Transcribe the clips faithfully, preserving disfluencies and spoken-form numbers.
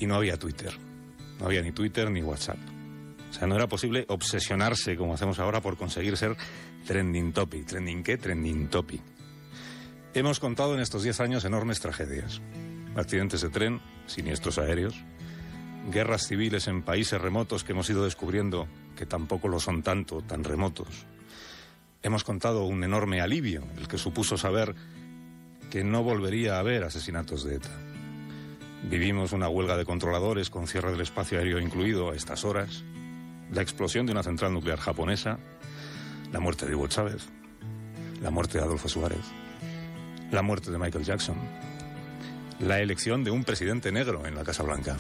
y no había Twitter. No había ni Twitter ni WhatsApp. O sea, no era posible obsesionarse, como hacemos ahora, por conseguir ser trending topic. ¿Trending qué? Trending topic. Hemos contado en estos diez años enormes tragedias. Accidentes de tren, siniestros aéreos, guerras civiles en países remotos que hemos ido descubriendo que tampoco lo son tanto, tan remotos. Hemos contado un enorme alivio, el que supuso saber que no volvería a haber asesinatos de ETA. Vivimos una huelga de controladores con cierre del espacio aéreo incluido a estas horas, la explosión de una central nuclear japonesa, la muerte de Hugo Chávez, la muerte de Adolfo Suárez, la muerte de Michael Jackson, la elección de un presidente negro en la Casa Blanca.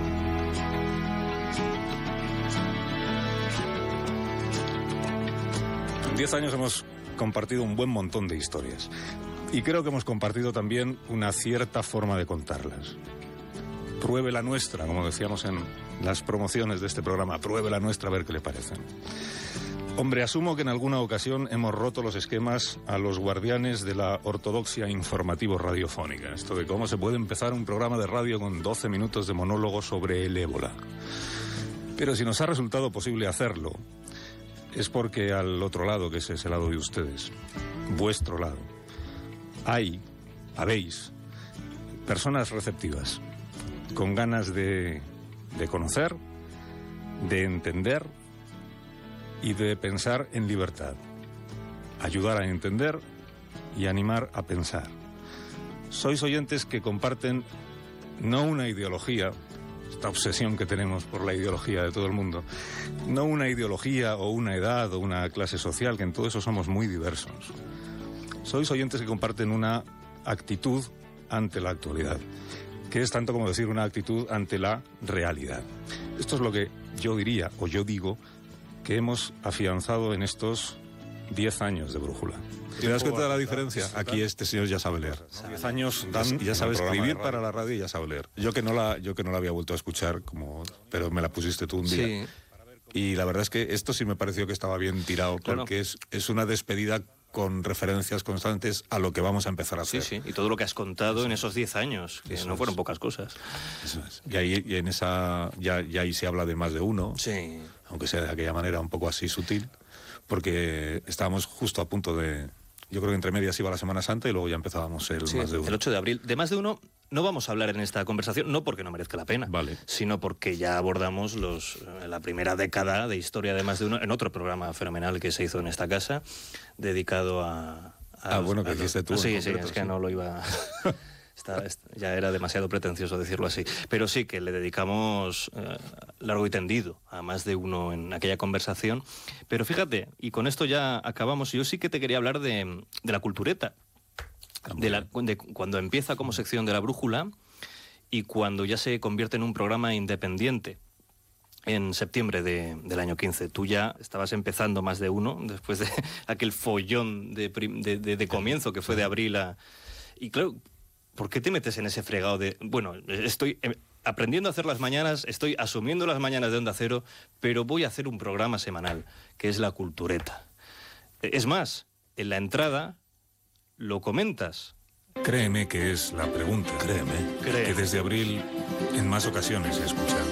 En diez años hemos compartido un buen montón de historias y creo que hemos compartido también una cierta forma de contarlas. Pruebe la nuestra, como decíamos en las promociones de este programa, pruebe la nuestra a ver qué le parecen. Hombre, asumo que en alguna ocasión hemos roto los esquemas a los guardianes de la ortodoxia informativo-radiofónica. Esto de cómo se puede empezar un programa de radio con doce minutos de monólogo sobre el ébola. Pero si nos ha resultado posible hacerlo, es porque al otro lado, que es ese lado de ustedes, vuestro lado, hay, habéis, personas receptivas, con ganas de, de conocer, de entender y de pensar en libertad. Ayudar a entender y animar a pensar. Sois oyentes que comparten no una ideología, esta obsesión que tenemos por la ideología de todo el mundo, no una ideología o una edad o una clase social, que en todo eso somos muy diversos. Sois oyentes que comparten una actitud ante la actualidad, que es tanto como decir una actitud ante la realidad. Esto es lo que yo diría, o yo digo, que hemos afianzado en estos diez años de Brújula. ¿Te das cuenta de la diferencia? Aquí este señor ya sabe leer. Diez años dan, y ya sabe escribir para la radio y ya sabe leer. Yo que no la, yo que no la había vuelto a escuchar, como, pero me la pusiste tú un día. Sí. Y la verdad es que esto sí me pareció que estaba bien tirado, claro, porque es, es una despedida con referencias constantes a lo que vamos a empezar a hacer. Sí, sí, y todo lo que has contado en esos diez años, que Eso no fueron es. pocas cosas. Eso es. Y ahí y en esa ya, ya ahí se habla de más de uno, sí, aunque sea de aquella manera un poco así sutil, porque estábamos justo a punto de... Yo creo que entre medias iba la Semana Santa y luego ya empezábamos el sí, más de uno. El ocho de abril. De más de uno no vamos a hablar en esta conversación, no porque no merezca la pena, vale, sino porque ya abordamos los, la primera década de historia de más de uno en otro programa fenomenal que se hizo en esta casa, dedicado a... a ah, los, bueno, que a los, hiciste tú. Sí, en sí, concreto, es que sí. no lo iba... Está, ya era demasiado pretencioso decirlo así, pero sí que le dedicamos eh, largo y tendido a más de uno en aquella conversación. Pero fíjate, y con esto ya acabamos, yo sí que te quería hablar de, de la cultureta, de, la, de cuando empieza como sección de La Brújula y cuando ya se convierte en un programa independiente en septiembre de, del año quince. Tú ya estabas empezando más de uno, después de aquel follón de, de, de, de comienzo que fue de abril a... Y claro, ¿por qué te metes en ese fregado de... Bueno, estoy aprendiendo a hacer las mañanas, estoy asumiendo las mañanas de Onda Cero, pero voy a hacer un programa semanal, que es La Cultureta. Es más, en la entrada lo comentas. Créeme que es la pregunta. Créeme. Créeme. Que desde abril en más ocasiones he escuchado.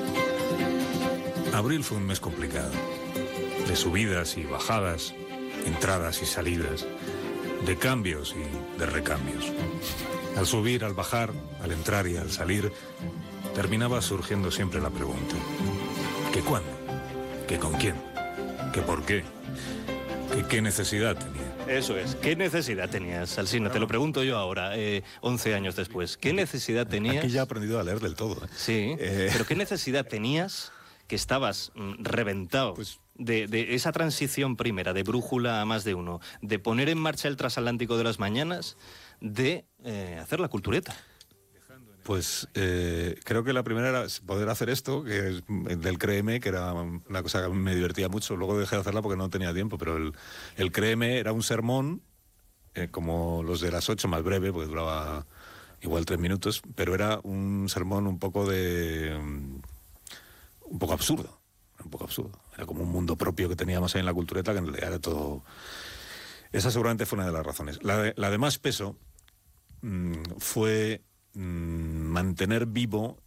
Abril fue un mes complicado. De subidas y bajadas, entradas y salidas, de cambios y de recambios. Al subir, al bajar, al entrar y al salir, terminaba surgiendo siempre la pregunta: ¿qué cuándo? ¿Qué con quién? ¿Qué por qué? ¿Qué, qué necesidad tenía? Eso es. ¿Qué necesidad tenías, Alsina? Te lo pregunto yo ahora, eh, once años después. ¿Qué necesidad tenías? Aquí ya he aprendido a leer del todo. ¿eh? Sí, eh... pero ¿qué necesidad tenías que estabas mm, reventado pues... de, de esa transición primera, de Brújula a más de uno, de poner en marcha el transatlántico de las mañanas, de eh, hacer la cultureta? Pues eh, creo que la primera era poder hacer esto, que es del Créeme, que era una cosa que me divertía mucho. Luego dejé de hacerla porque no tenía tiempo, pero el, el Créeme era un sermón, eh, como los de las ocho, más breve, porque duraba igual tres minutos, pero era un sermón un poco de... un poco absurdo, un poco absurdo. Era como un mundo propio que teníamos ahí en la cultureta, que en realidad era todo... Esa seguramente fue una de las razones. La de, la de más peso mmm, fue... mantener vivo